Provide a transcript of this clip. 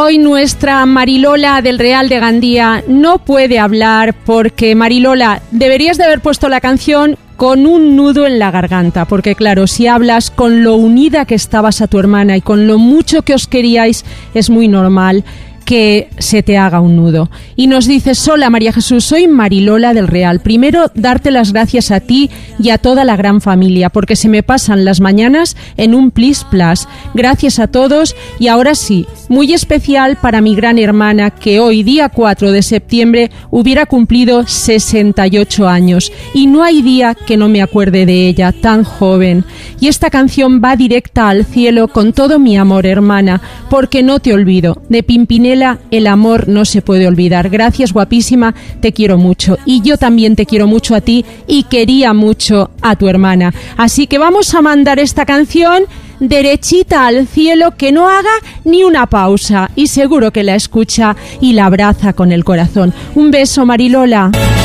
Hoy nuestra Marilola del Real de Gandía no puede hablar porque, Marilola, deberías de haber puesto la canción con un nudo en la garganta, porque claro, si hablas con lo unida que estabas a tu hermana y con lo mucho que os queríais, es muy normal que se te haga un nudo. Y nos dices: hola María Jesús, soy Marilola del Real. Primero, darte las gracias a ti y a toda la gran familia, porque se me pasan las mañanas en un plis plas. Gracias a todos. Y ahora sí, muy especial para mi gran hermana, que hoy, día 4 de septiembre, hubiera cumplido 68 años. Y no hay día que no me acuerde de ella, tan joven. Y esta canción va directa al cielo con todo mi amor, hermana, porque no te olvido. De Pimpinela, el amor no se puede olvidar. Gracias, guapísima, te quiero mucho. Y yo también te quiero mucho a ti y quería mucho a tu hermana. Así que vamos a mandar esta canción derechita al cielo, que no haga ni una pausa. Y seguro que la escucha y la abraza con el corazón. Un beso, Marilola.